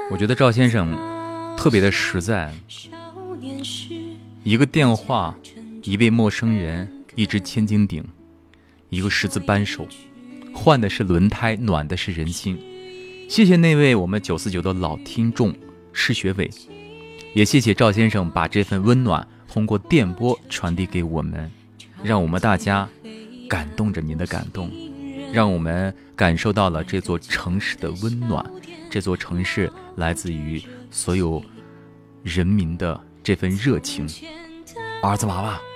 我觉得赵先生特别的实在，一个电话，一位陌生人，一只千斤顶，一个十字扳手，换的是轮胎，暖的是人心。谢谢那位我们949的老听众施学伟，也谢谢赵先生把这份温暖通过电波传递给我们，让我们大家感动着您的感动，让我们感受到了这座城市的温暖，这座城市来自于所有人民的这份热情。儿子娃娃